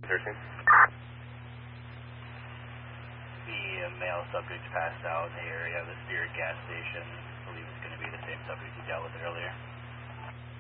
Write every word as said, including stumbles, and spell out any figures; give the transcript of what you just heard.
thirteen. The uh, male subject passed out in the area of the Spirit gas station. I believe it's going to be the same subject you dealt with earlier.